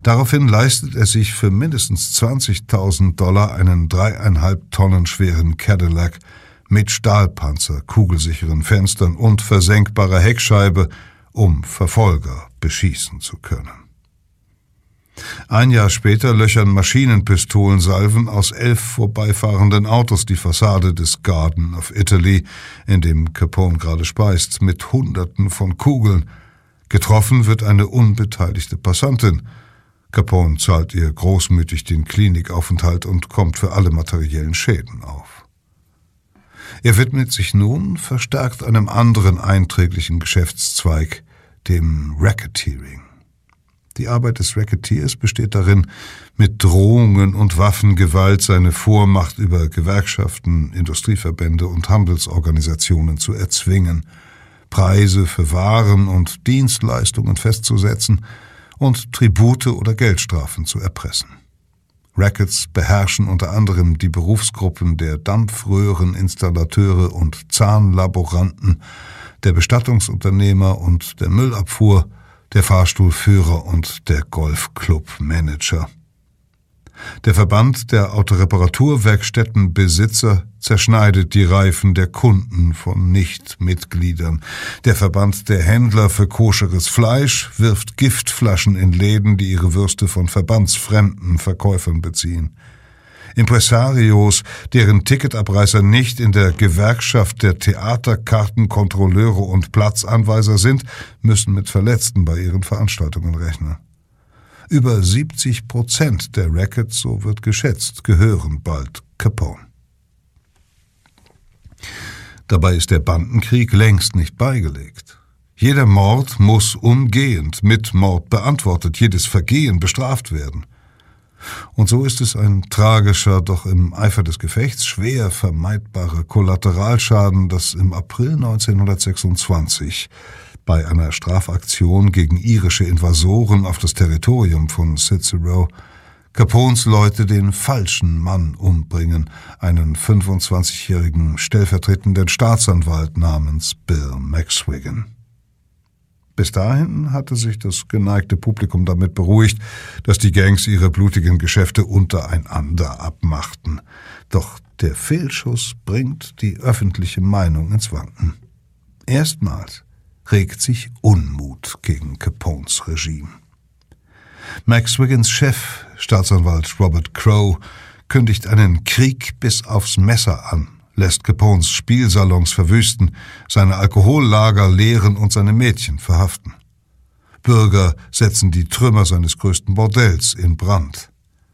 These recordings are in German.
Daraufhin leistet er sich für mindestens $20.000 einen 3,5 Tonnen schweren Cadillac mit Stahlpanzer, kugelsicheren Fenstern und versenkbarer Heckscheibe, um Verfolger beschießen zu können. Ein Jahr später löchern Maschinenpistolensalven aus 11 vorbeifahrenden Autos die Fassade des Garden of Italy, in dem Capone gerade speist, mit Hunderten von Kugeln. Getroffen wird eine unbeteiligte Passantin. Capone zahlt ihr großmütig den Klinikaufenthalt und kommt für alle materiellen Schäden auf. Er widmet sich nun verstärkt einem anderen einträglichen Geschäftszweig, dem Racketeering. Die Arbeit des Racketeers besteht darin, mit Drohungen und Waffengewalt seine Vormacht über Gewerkschaften, Industrieverbände und Handelsorganisationen zu erzwingen, Preise für Waren und Dienstleistungen festzusetzen und Tribute oder Geldstrafen zu erpressen. Rackets beherrschen unter anderem die Berufsgruppen der Dampfröhreninstallateure und Zahnlaboranten, der Bestattungsunternehmer und der Müllabfuhr, der Fahrstuhlführer und der Golfclub-Manager. Der Verband der Autoreparaturwerkstättenbesitzer zerschneidet die Reifen der Kunden von Nichtmitgliedern. Der Verband der Händler für koscheres Fleisch wirft Giftflaschen in Läden, die ihre Würste von verbandsfremden Verkäufern beziehen. Impresarios, deren Ticketabreißer nicht in der Gewerkschaft der Theaterkartenkontrolleure und Platzanweiser sind, müssen mit Verletzten bei ihren Veranstaltungen rechnen. Über 70% der Rackets, so wird geschätzt, gehören bald Capone. Dabei ist der Bandenkrieg längst nicht beigelegt. Jeder Mord muss umgehend mit Mord beantwortet, jedes Vergehen bestraft werden. Und so ist es ein tragischer, doch im Eifer des Gefechts schwer vermeidbarer Kollateralschaden, dass im April 1926 bei einer Strafaktion gegen irische Invasoren auf das Territorium von Cicero Capones Leute den falschen Mann umbringen, einen 25-jährigen stellvertretenden Staatsanwalt namens Bill McSwiggan. Bis dahin hatte sich das geneigte Publikum damit beruhigt, dass die Gangs ihre blutigen Geschäfte untereinander abmachten. Doch der Fehlschuss bringt die öffentliche Meinung ins Wanken. Erstmals regt sich Unmut gegen Capones Regime. McSwiggans Chef, Staatsanwalt Robert Crowe, kündigt einen Krieg bis aufs Messer an, lässt Capones Spielsalons verwüsten, seine Alkohollager leeren und seine Mädchen verhaften. Bürger setzen die Trümmer seines größten Bordells in Brand.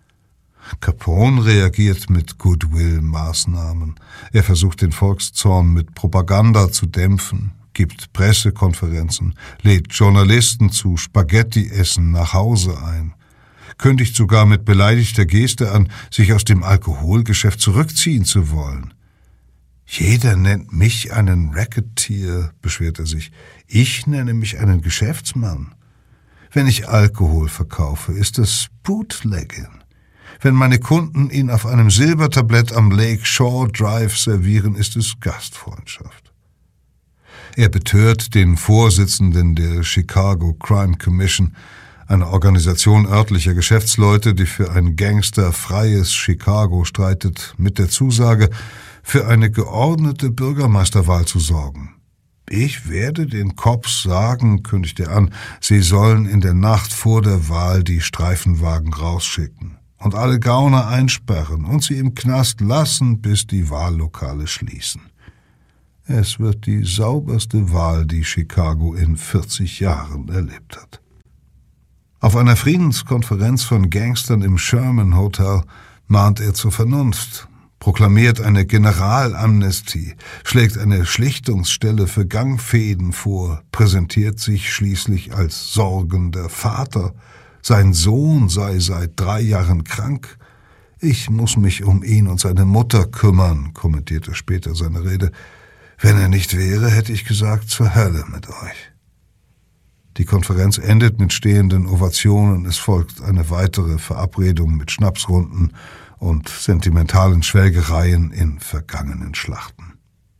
Capone reagiert mit Goodwill-Maßnahmen. Er versucht, den Volkszorn mit Propaganda zu dämpfen, gibt Pressekonferenzen, lädt Journalisten zu Spaghetti-Essen nach Hause ein, kündigt sogar mit beleidigter Geste an, sich aus dem Alkoholgeschäft zurückziehen zu wollen. »Jeder nennt mich einen Racketeer«, beschwert er sich. »Ich nenne mich einen Geschäftsmann. Wenn ich Alkohol verkaufe, ist es Bootlegging. Wenn meine Kunden ihn auf einem Silbertablett am Lake Shore Drive servieren, ist es Gastfreundschaft.« Er betört den Vorsitzenden der Chicago Crime Commission, eine Organisation örtlicher Geschäftsleute, die für ein gangsterfreies Chicago streitet, mit der Zusage, für eine geordnete Bürgermeisterwahl zu sorgen. »Ich werde den Cops sagen«, kündigt er an, »sie sollen in der Nacht vor der Wahl die Streifenwagen rausschicken und alle Gauner einsperren und sie im Knast lassen, bis die Wahllokale schließen. Es wird die sauberste Wahl, die Chicago in 40 Jahren erlebt hat.« Auf einer Friedenskonferenz von Gangstern im Sherman Hotel mahnt er zur Vernunft, proklamiert eine Generalamnestie, schlägt eine Schlichtungsstelle für Gangfäden vor, präsentiert sich schließlich als sorgender Vater. Sein Sohn sei seit 3 Jahren krank. »Ich muss mich um ihn und seine Mutter kümmern«, kommentierte später seine Rede. »Wenn er nicht wäre, hätte ich gesagt, zur Hölle mit euch.« Die Konferenz endet mit stehenden Ovationen. Es folgt eine weitere Verabredung mit Schnapsrunden und sentimentalen Schwelgereien in vergangenen Schlachten.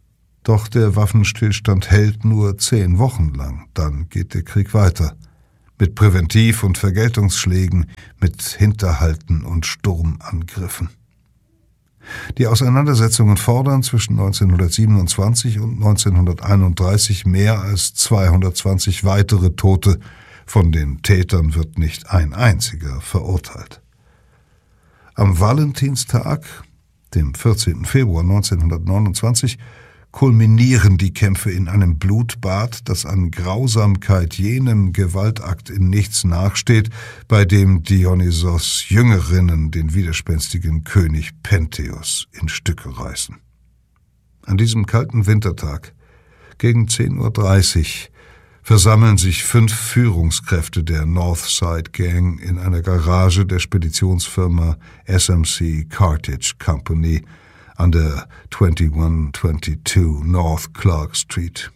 Doch der Waffenstillstand hält nur 10 Wochen lang. Dann geht der Krieg weiter. mit Präventiv- und Vergeltungsschlägen, mit Hinterhalten und Sturmangriffen. Die Auseinandersetzungen fordern zwischen 1927 und 1931 mehr als 220 weitere Tote, von den Tätern wird nicht ein einziger verurteilt. Am Valentinstag, dem 14. Februar 1929, kulminieren die Kämpfe in einem Blutbad, das an Grausamkeit jenem Gewaltakt in nichts nachsteht, bei dem Dionysos Jüngerinnen den widerspenstigen König Pentheus in Stücke reißen. An diesem kalten Wintertag, gegen 10:30 Uhr, versammeln sich 5 Führungskräfte der Northside Gang in einer Garage der Speditionsfirma SMC Cartage Company an der 2122 North Clark Street.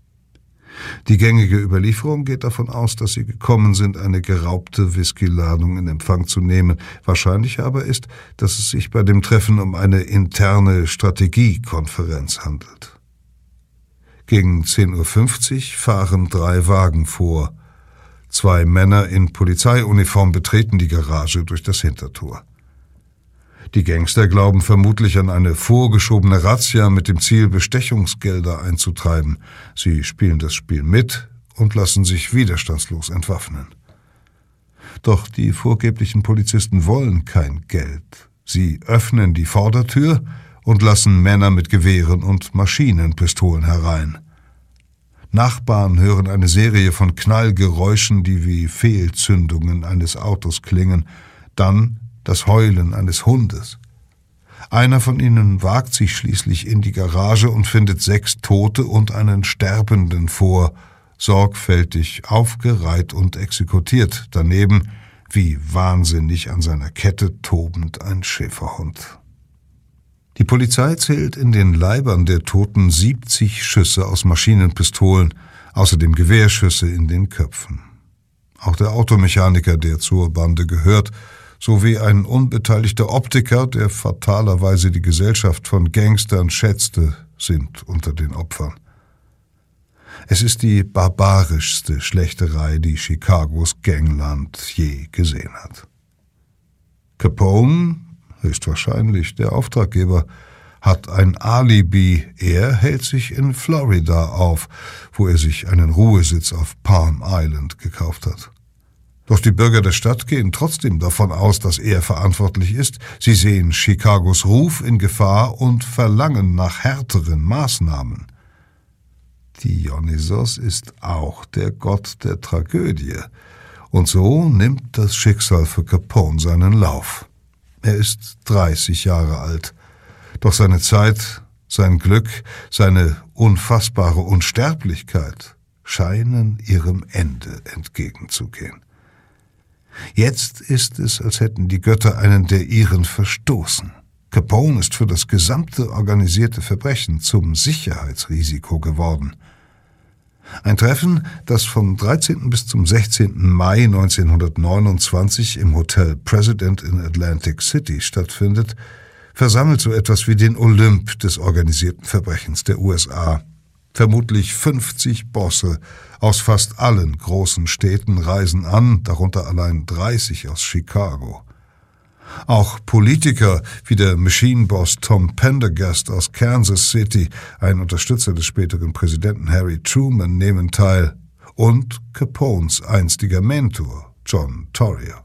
Die gängige Überlieferung geht davon aus, dass sie gekommen sind, eine geraubte Whisky-Ladung in Empfang zu nehmen. Wahrscheinlicher aber ist, dass es sich bei dem Treffen um eine interne Strategiekonferenz handelt. Gegen 10:50 Uhr fahren 3 Wagen vor. 2 Männer in Polizeiuniform betreten die Garage durch das Hintertor. Die Gangster glauben vermutlich an eine vorgeschobene Razzia mit dem Ziel, Bestechungsgelder einzutreiben. Sie spielen das Spiel mit und lassen sich widerstandslos entwaffnen. Doch die vorgeblichen Polizisten wollen kein Geld. Sie öffnen die Vordertür und lassen Männer mit Gewehren und Maschinenpistolen herein. Nachbarn hören eine Serie von Knallgeräuschen, die wie Fehlzündungen eines Autos klingen, dann das Heulen eines Hundes. Einer von ihnen wagt sich schließlich in die Garage und findet 6 Tote und einen Sterbenden vor, sorgfältig aufgereiht und exekutiert, daneben, wie wahnsinnig an seiner Kette tobend, ein Schäferhund. Die Polizei zählt in den Leibern der Toten 70 Schüsse aus Maschinenpistolen, außerdem Gewehrschüsse in den Köpfen. Auch der Automechaniker, der zur Bande gehört, sowie ein unbeteiligter Optiker, der fatalerweise die Gesellschaft von Gangstern schätzte, sind unter den Opfern. Es ist die barbarischste Schlächterei, die Chicagos Gangland je gesehen hat. Capone, höchstwahrscheinlich der Auftraggeber, hat ein Alibi. Er hält sich in Florida auf, wo er sich einen Ruhesitz auf Palm Island gekauft hat. Doch die Bürger der Stadt gehen trotzdem davon aus, dass er verantwortlich ist. Sie sehen Chicagos Ruf in Gefahr und verlangen nach härteren Maßnahmen. Dionysos ist auch der Gott der Tragödie. Und so nimmt das Schicksal für Capone seinen Lauf. Er ist 30 Jahre alt. Doch seine Zeit, sein Glück, seine unfassbare Unsterblichkeit scheinen ihrem Ende entgegenzugehen. Jetzt ist es, als hätten die Götter einen der ihren verstoßen. Capone ist für das gesamte organisierte Verbrechen zum Sicherheitsrisiko geworden. Ein Treffen, das vom 13. bis zum 16. Mai 1929 im Hotel President in Atlantic City stattfindet, versammelt so etwas wie den Olymp des organisierten Verbrechens der USA. Vermutlich 50 Bosse aus fast allen großen Städten reisen an, darunter allein 30 aus Chicago. Auch Politiker wie der Machine-Boss Tom Pendergast aus Kansas City, ein Unterstützer des späteren Präsidenten Harry Truman, nehmen teil, und Capones einstiger Mentor John Torrio.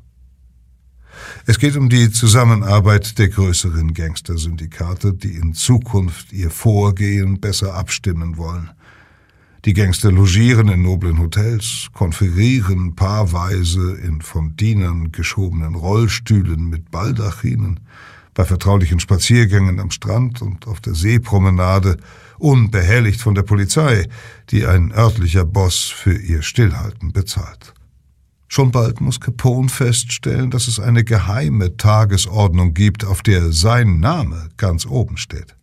Es geht um die Zusammenarbeit der größeren Gangstersyndikate, die in Zukunft ihr Vorgehen besser abstimmen wollen. Die Gangster logieren in noblen Hotels, konferieren paarweise in von Dienern geschobenen Rollstühlen mit Baldachinen, bei vertraulichen Spaziergängen am Strand und auf der Seepromenade, unbehelligt von der Polizei, die ein örtlicher Boss für ihr Stillhalten bezahlt. Schon bald muss Capone feststellen, dass es eine geheime Tagesordnung gibt, auf der sein Name ganz oben steht.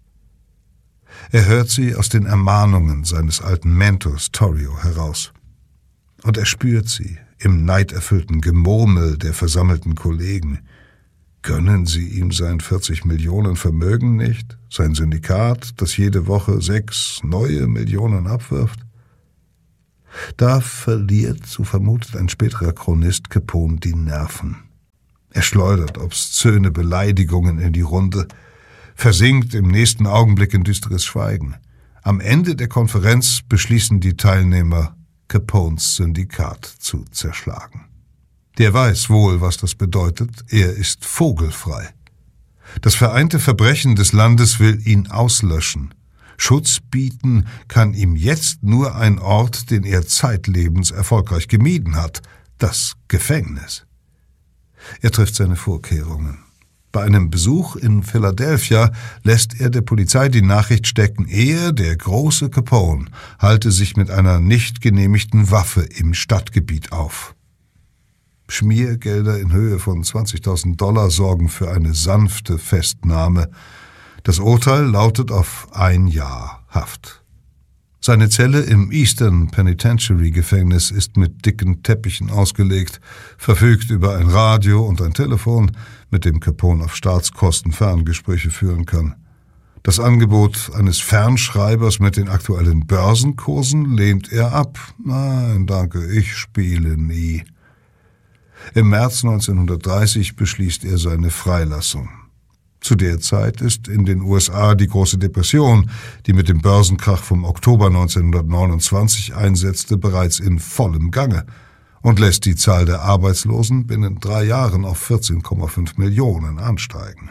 Er hört sie aus den Ermahnungen seines alten Mentors Torrio heraus. Und er spürt sie im neiderfüllten Gemurmel der versammelten Kollegen. Gönnen sie ihm sein 40 Millionen Vermögen nicht? Sein Syndikat, das jede Woche 6 neue Millionen abwirft? Da verliert, so vermutet ein späterer Chronist, Capone die Nerven. Er schleudert obszöne Beleidigungen in die Runde, versinkt im nächsten Augenblick in düsteres Schweigen. Am Ende der Konferenz beschließen die Teilnehmer, Capones Syndikat zu zerschlagen. Der weiß wohl, was das bedeutet. Er ist vogelfrei. Das vereinte Verbrechen des Landes will ihn auslöschen. Schutz bieten kann ihm jetzt nur ein Ort, den er zeitlebens erfolgreich gemieden hat, das Gefängnis. Er trifft seine Vorkehrungen. Bei einem Besuch in Philadelphia lässt er der Polizei die Nachricht stecken, er, der große Capone, halte sich mit einer nicht genehmigten Waffe im Stadtgebiet auf. Schmiergelder in Höhe von $20.000 sorgen für eine sanfte Festnahme. Das Urteil lautet auf 1 Jahr Haft. Seine Zelle im Eastern Penitentiary Gefängnis ist mit dicken Teppichen ausgelegt, verfügt über ein Radio und ein Telefon, mit dem Capone auf Staatskosten Ferngespräche führen kann. Das Angebot eines Fernschreibers mit den aktuellen Börsenkursen lehnt er ab. Nein, danke, ich spiele nie. Im März 1930 beschließt er seine Freilassung. Zu der Zeit ist in den USA die große Depression, die mit dem Börsenkrach vom Oktober 1929 einsetzte, bereits in vollem Gange und lässt die Zahl der Arbeitslosen binnen 3 Jahren auf 14,5 Millionen ansteigen.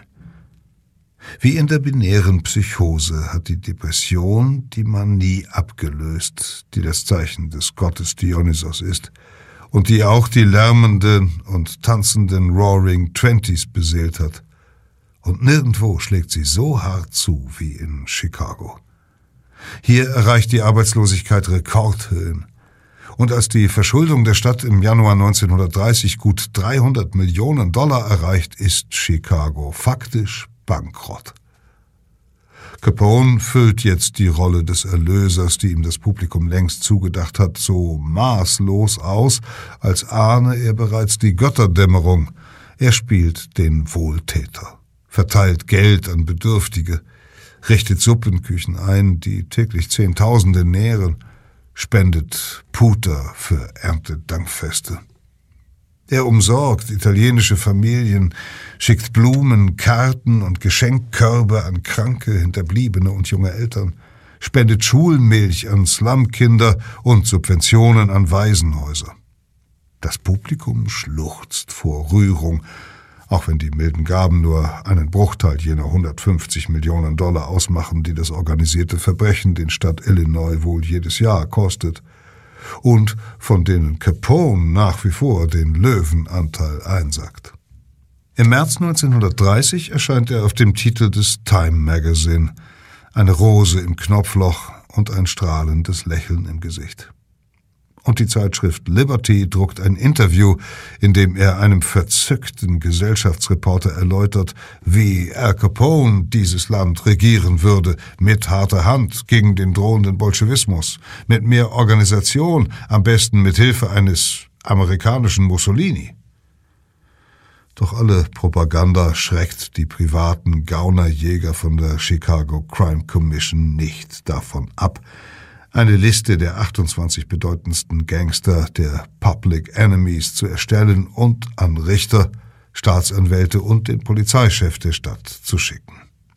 Wie in der binären Psychose hat die Depression die Manie abgelöst, die das Zeichen des Gottes Dionysos ist und die auch die lärmenden und tanzenden Roaring Twenties beseelt hat. Und nirgendwo schlägt sie so hart zu wie in Chicago. Hier erreicht die Arbeitslosigkeit Rekordhöhen. Und als die Verschuldung der Stadt im Januar 1930 gut $300 Millionen erreicht, ist Chicago faktisch bankrott. Capone füllt jetzt die Rolle des Erlösers, die ihm das Publikum längst zugedacht hat, so maßlos aus, als ahne er bereits die Götterdämmerung. Er spielt den Wohltäter, verteilt Geld an Bedürftige, richtet Suppenküchen ein, die täglich Zehntausende nähren, spendet Puter für Erntedankfeste. Er umsorgt italienische Familien, schickt Blumen, Karten und Geschenkkörbe an Kranke, Hinterbliebene und junge Eltern, spendet Schulmilch an Slumkinder und Subventionen an Waisenhäuser. Das Publikum schluchzt vor Rührung, auch wenn die milden Gaben nur einen Bruchteil jener $150 Millionen ausmachen, die das organisierte Verbrechen den Staat Illinois wohl jedes Jahr kostet und von denen Capone nach wie vor den Löwenanteil einsackt. Im März 1930 erscheint er auf dem Titel des Time Magazine, eine Rose im Knopfloch und ein strahlendes Lächeln im Gesicht. Und die Zeitschrift Liberty druckt ein Interview, in dem er einem verzückten Gesellschaftsreporter erläutert, wie Al Capone dieses Land regieren würde, mit harter Hand gegen den drohenden Bolschewismus, mit mehr Organisation, am besten mit Hilfe eines amerikanischen Mussolini. Doch alle Propaganda schreckt die privaten Gaunerjäger von der Chicago Crime Commission nicht davon ab, eine Liste der 28 bedeutendsten Gangster der Public Enemies zu erstellen und an Richter, Staatsanwälte und den Polizeichef der Stadt zu schicken.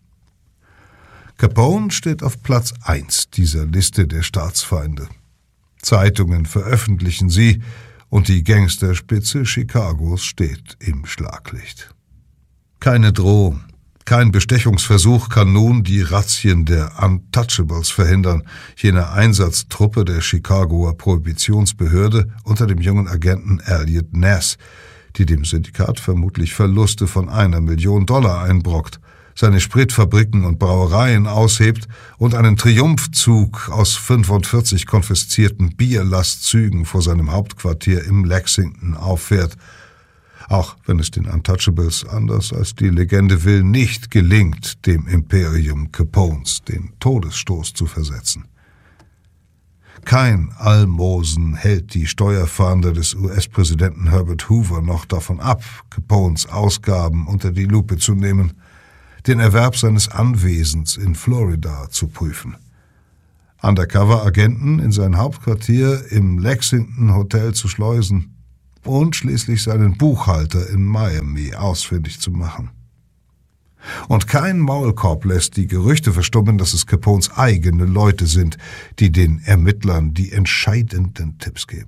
Capone steht auf Platz 1 dieser Liste der Staatsfeinde. Zeitungen veröffentlichen sie und die Gangsterspitze Chicagos steht im Schlaglicht. Keine Drohung, kein Bestechungsversuch kann nun die Razzien der Untouchables verhindern, jener Einsatztruppe der Chicagoer Prohibitionsbehörde unter dem jungen Agenten Elliot Ness, die dem Syndikat vermutlich Verluste von $1 Million einbrockt, seine Spritfabriken und Brauereien aushebt und einen Triumphzug aus 45 konfiszierten Bierlastzügen vor seinem Hauptquartier im Lexington auffährt, auch wenn es den Untouchables, anders als die Legende will, nicht gelingt, dem Imperium Capones den Todesstoß zu versetzen. Kein Almosen hält die Steuerfahnder des US-Präsidenten Herbert Hoover noch davon ab, Capones Ausgaben unter die Lupe zu nehmen, den Erwerb seines Anwesens in Florida zu prüfen. Undercover-Agenten in sein Hauptquartier im Lexington Hotel zu schleusen und schließlich seinen Buchhalter in Miami ausfindig zu machen. Und kein Maulkorb lässt die Gerüchte verstummen, dass es Capones eigene Leute sind, die den Ermittlern die entscheidenden Tipps geben.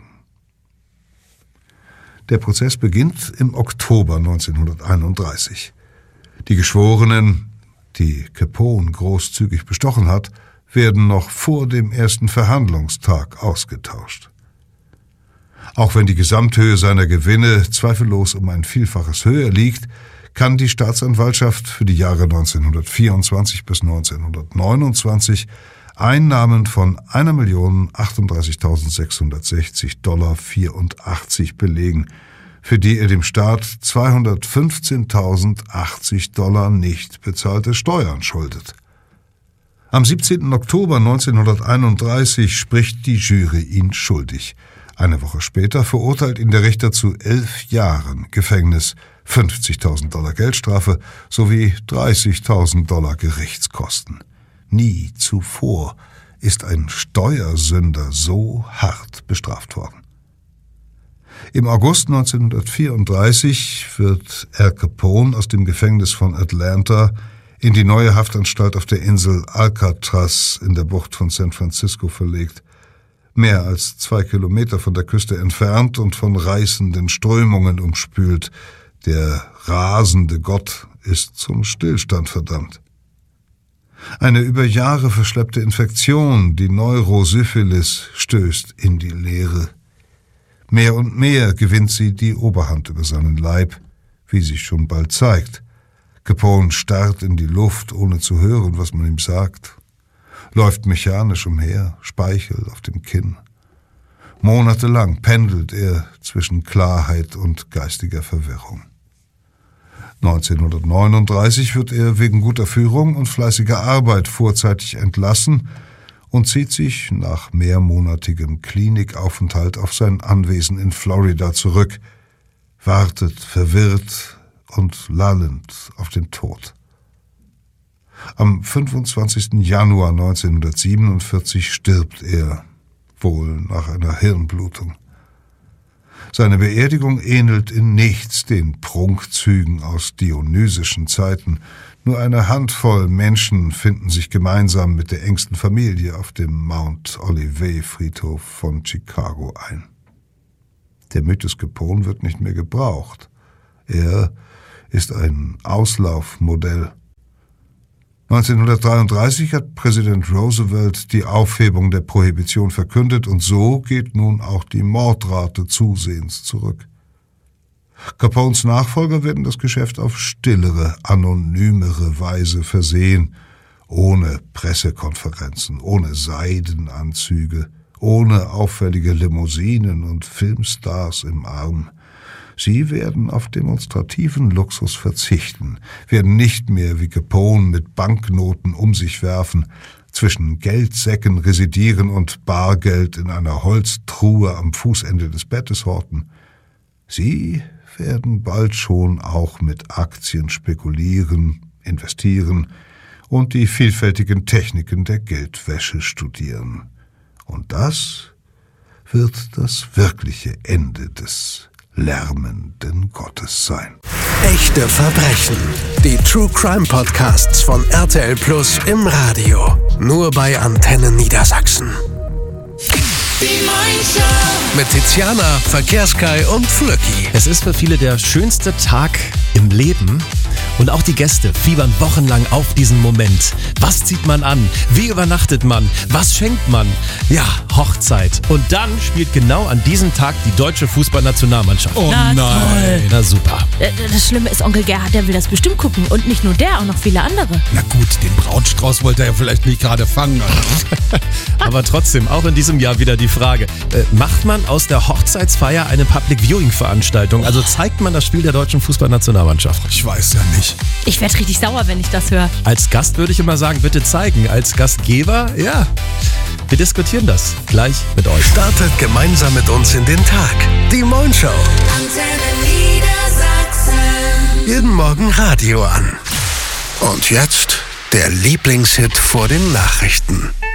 Der Prozess beginnt im Oktober 1931. Die Geschworenen, die Capone großzügig bestochen hat, werden noch vor dem ersten Verhandlungstag ausgetauscht. Auch wenn die Gesamthöhe seiner Gewinne zweifellos um ein Vielfaches höher liegt, kann die Staatsanwaltschaft für die Jahre 1924 bis 1929 Einnahmen von $1.038.660,84 belegen, für die er dem Staat $215.080 nicht bezahlte Steuern schuldet. Am 17. Oktober 1931 spricht die Jury ihn schuldig. Eine Woche später verurteilt ihn der Richter zu 11 Jahren Gefängnis, $50.000 Geldstrafe sowie $30.000 Gerichtskosten. Nie zuvor ist ein Steuersünder so hart bestraft worden. Im August 1934 wird Al Capone aus dem Gefängnis von Atlanta in die neue Haftanstalt auf der Insel Alcatraz in der Bucht von San Francisco verlegt. Mehr als 2 Kilometer von der Küste entfernt und von reißenden Strömungen umspült. Der rasende Gott ist zum Stillstand verdammt. Eine über Jahre verschleppte Infektion, die Neurosyphilis, stößt in die Leere. Mehr und mehr gewinnt sie die Oberhand über seinen Leib, wie sich schon bald zeigt. Capone starrt in die Luft, ohne zu hören, was man ihm sagt, läuft mechanisch umher, Speichel auf dem Kinn. Monatelang pendelt er zwischen Klarheit und geistiger Verwirrung. 1939 wird er wegen guter Führung und fleißiger Arbeit vorzeitig entlassen und zieht sich nach mehrmonatigem Klinikaufenthalt auf sein Anwesen in Florida zurück, wartet verwirrt und lallend auf den Tod. Am 25. Januar 1947 stirbt er, wohl nach einer Hirnblutung. Seine Beerdigung ähnelt in nichts den Prunkzügen aus dionysischen Zeiten. Nur eine Handvoll Menschen finden sich gemeinsam mit der engsten Familie auf dem Mount Olivet-Friedhof von Chicago ein. Der Mythos Capone wird nicht mehr gebraucht. Er ist ein Auslaufmodell. 1933 hat Präsident Roosevelt die Aufhebung der Prohibition verkündet und so geht nun auch die Mordrate zusehends zurück. Capones Nachfolger werden das Geschäft auf stillere, anonymere Weise versehen, ohne Pressekonferenzen, ohne Seidenanzüge, ohne auffällige Limousinen und Filmstars im Arm. Sie werden auf demonstrativen Luxus verzichten, werden nicht mehr wie Capone mit Banknoten um sich werfen, zwischen Geldsäcken residieren und Bargeld in einer Holztruhe am Fußende des Bettes horten. Sie werden bald schon auch mit Aktien spekulieren, investieren und die vielfältigen Techniken der Geldwäsche studieren. Und das wird das wirkliche Ende des lärmenden Gottes sein. Echte Verbrechen. Die True Crime Podcasts von RTL Plus im Radio. Nur bei Antenne Niedersachsen. Die Moin-Show. Mit Tiziana, Verkehrskai und Flöcki. Es ist für viele der schönste Tag im Leben. Und auch die Gäste fiebern wochenlang auf diesen Moment. Was zieht man an? Wie übernachtet man? Was schenkt man? Ja, Hochzeit. Und dann spielt genau an diesem Tag die deutsche Fußballnationalmannschaft. Oh nein. Toll. Na super. Das Schlimme ist, Onkel Gerhard, der will das bestimmt gucken. Und nicht nur der, auch noch viele andere. Na gut, den Brautstrauß wollte er ja vielleicht nicht gerade fangen. Aber trotzdem, auch in diesem Jahr wieder die Frage, macht man aus der Hochzeitsfeier eine Public-Viewing-Veranstaltung? Also zeigt man das Spiel der deutschen Fußballnationalmannschaft? Ich weiß ja nicht. Ich werde richtig sauer, wenn ich das höre. Als Gast würde ich immer sagen, bitte zeigen. Als Gastgeber, ja. Wir diskutieren das gleich mit euch. Startet gemeinsam mit uns in den Tag. Die Moin-Show. Antenne Niedersachsen. Jeden Morgen Radio an. Und jetzt der Lieblingshit vor den Nachrichten.